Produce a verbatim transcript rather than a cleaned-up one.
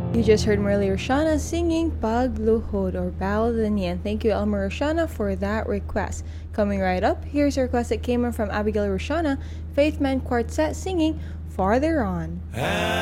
You just heard Merly Roshana singing Pagluhod or Bao the Nian. Thank you, Elmer Roshana, for that request. Coming right up, here's a request that came in from Abigail Roshana, Faith Man Quartet singing Farther On.